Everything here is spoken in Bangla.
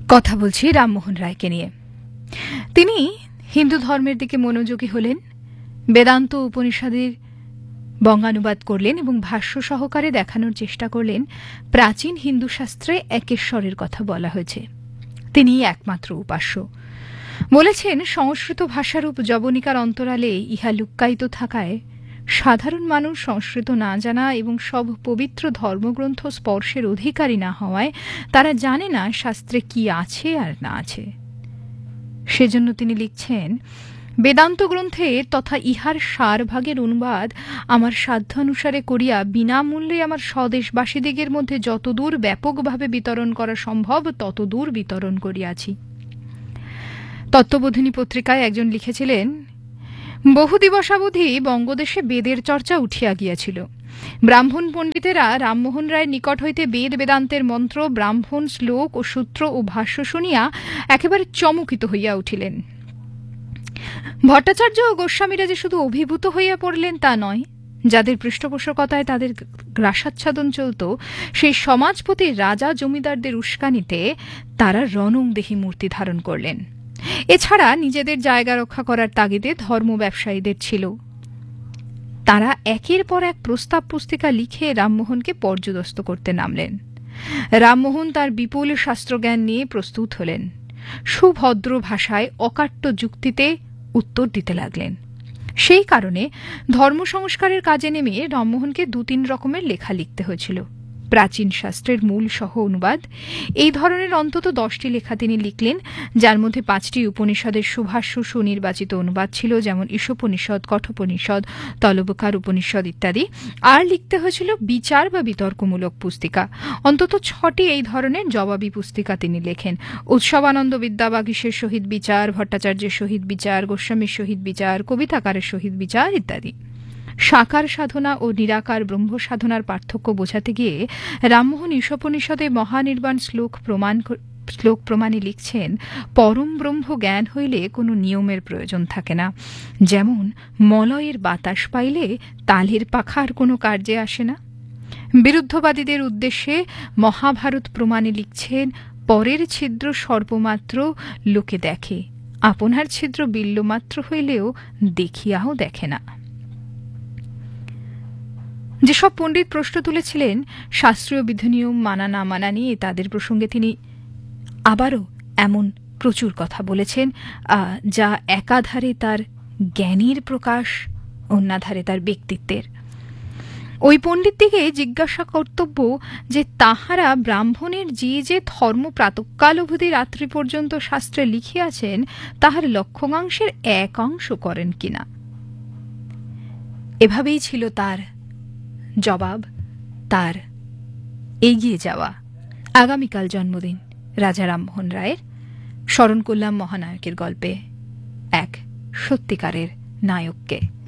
কথা বলছি রামমোহন রায়কে নিয়ে। তিনি হিন্দু ধর্মের দিকে মনোযোগী হলেন, বেদান্ত উপনিষদের বঙ্গানুবাদ করলেন এবং ভাষ্য সহকারে দেখানোর চেষ্টা করলেন প্রাচীন হিন্দু শাস্ত্রে একেশ্বরের কথা বলা হয়েছে, তিনি একমাত্র উপাস্য। বলেছেন সংস্কৃত ভাষারূপ যবনিকার অন্তরালে ইহা লুক্কায়িত থাকায় সাধারণ মানুষ সংস্কৃত না জানা এবং সব পবিত্র ধর্মগ্রন্থ স্পর্শের অধিকারী না হওয়ায় তারা জানে না শাস্ত্রে কি আছে আর না আছে। সেজন্য তিনি লিখছেন, বেদান্ত গ্রন্থের তথা ইহার সারভাগের অনুবাদ আমার সাধ্যানুসারে করিয়া বিনামূল্যে আমার স্বদেশবাসীদিগের মধ্যে যতদূর ব্যাপকভাবে বিতরণ করা সম্ভব ততদূর বিতরণ করিয়াছি। তত্ত্ববোধিনী পত্রিকায় একজন লিখেছিলেন, বহু দিবসাবধি বঙ্গদেশে বেদের চর্চা উঠিয়া গিয়াছিল। ব্রাহ্মণ পণ্ডিতেরা রামমোহন রায়ের নিকট হইতে বেদ বেদান্তের মন্ত্র, ব্রাহ্মণ শ্লোক ও সূত্র ও ভাষ্য শুনিয়া একেবারে চমকিত হইয়া উঠিলেন। ভট্টাচার্য ও গোস্বামীরা যে শুধু অভিভূত হইয়া পড়লেন তা নয়, যাদের পৃষ্ঠপোষকতায় তাদের গ্রাসাচ্ছাদন চলত, সেই সমাজপতি রাজা জমিদারদের উস্কানিতে তারা রণংদেহী মূর্তি ধারণ করলেন। এছাড়া নিজেদের জায়গা রক্ষা করার তাগিদে ধর্ম ব্যবসায়ীদের ছিল। তারা একের পর এক প্রস্তাব পুস্তিকা লিখে রামমোহনকে পর্যুদস্ত করতে নামলেন। রামমোহন তার বিপুল শাস্ত্রজ্ঞান নিয়ে প্রস্তুত হলেন, সুভদ্র ভাষায় অকাট্য যুক্তিতে উত্তর দিতে লাগলেন। সেই কারণে ধর্ম সংস্কারের কাজে নেমে রামমোহনকে ২-৩ রকমের লেখা লিখতে হয়েছিল। প্রাচীন শাস্ত্রের মূল সহ অনুবাদ, এই ধরনের অন্তত 10টি লেখা তিনি লিখলেন, যার মধ্যে 5টি উপনিষদের সুভাষ্য সুনির্বাচিত অনুবাদ ছিল, যেমন ঈশোপনিষদ, কঠোপনিষদ, তলবকার উপনিষদ ইত্যাদি। আর লিখতে হয়েছিল বিচার বা বিতর্কমূলক পুস্তিকা। অন্তত 6টি এই ধরনের জবাবি পুস্তিকা তিনি লেখেন। উৎসবানন্দ বিদ্যাবাগীশের সহিত বিচার, ভট্টাচার্যের সহিত বিচার, গোস্বামীর সহিত বিচার, কবিতাকারের সহিত বিচার ইত্যাদি। সাকার সাধনা ও নিরাকার ব্রহ্ম সাধনার পার্থক্য বোঝাতে গিয়ে রামমোহন ঈশোপনিষদে মহানির্বাণ শ্লোক প্রমাণে লিখছেন, পরম ব্রহ্ম জ্ঞান হইলে কোনো নিয়মের প্রয়োজন থাকে না, যেমন মলয়ের বাতাস পাইলে তালের পাখার কোনো কার্যে আসে না। বিরুদ্ধবাদীদের উদ্দেশ্যে মহাভারত প্রমাণে লিখছেন, পরের ছিদ্র সর্বমাত্র লোকে দেখে, আপনার ছিদ্র বিল্লমাত্র হইলেও দেখিয়াও দেখে না। যেসব পণ্ডিত প্রশ্ন তুলেছিলেন শাস্ত্রীয় বিধিনিয়ম মানা না মানা নিয়ে, তাদের প্রসঙ্গে তিনি আবারও এমন প্রচুর কথা বলেছেন, যা একাধারে তার জ্ঞানীর প্রকাশ, অন্যধারে তার ব্যক্তিত্বের। ওই পণ্ডিতদিকে জিজ্ঞাসা কর্তব্য যে তাহারা ব্রাহ্মণের যে ধর্ম প্রাতঃকাল অবধি রাত্রি পর্যন্ত শাস্ত্রে লিখিয়াছেন, তাহার লক্ষাংশের 1 করেন কিনা। এভাবেই ছিল তার জবাব, তার এগিয়ে যাওয়া। আগামীকাল জন্মদিন রাজা রামমোহন রায়ের। স্মরণ করলাম মহানায়কের গল্পে এক সত্যিকারের নায়ককে।